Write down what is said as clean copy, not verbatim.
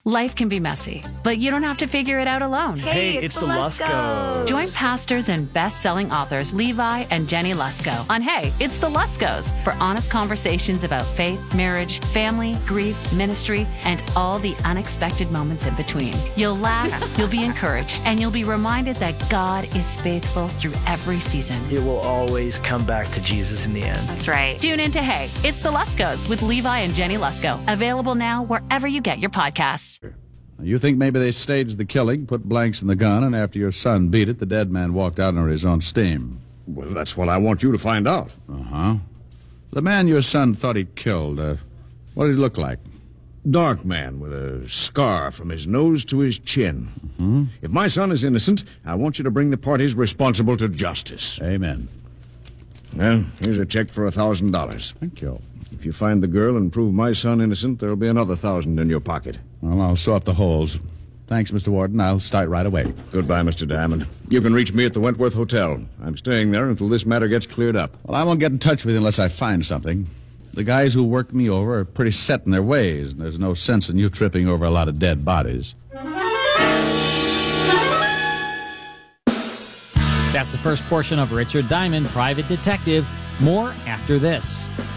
Life can be messy, but you don't have to figure it out alone. Hey, it's the Luskos. Join pastors and best-selling authors Levi and Jenny Lusko on Hey, It's the Luskos for honest conversations about faith, marriage, family, grief, ministry, and all the unexpected moments in between. You'll laugh, you'll be encouraged, and you'll be reminded that God is faithful through every season. It will always come back to Jesus in the end. That's right. Tune in to Hey, It's the Luskos with Levi and Jenny Lusko. Available now wherever you get your podcasts. You think maybe they staged the killing, put blanks in the gun, and after your son beat it, the dead man walked out under his own steam. Well, that's what I want you to find out. Uh-huh. The man your son thought he killed, what did he look like? Dark man with a scar from his nose to his chin. Mm-hmm. If my son is innocent, I want you to bring the parties responsible to justice. Amen. Well, here's a check for $1,000. Thank you. If you find the girl and prove my son innocent, there'll be another 1,000 in your pocket. Well, I'll sew up the holes. Thanks, Mr. Warden. I'll start right away. Goodbye, Mr. Diamond. You can reach me at the Wentworth Hotel. I'm staying there until this matter gets cleared up. Well, I won't get in touch with you unless I find something. The guys who worked me over are pretty set in their ways, and there's no sense in you tripping over a lot of dead bodies. That's the first portion of Richard Diamond, Private Detective. More after this.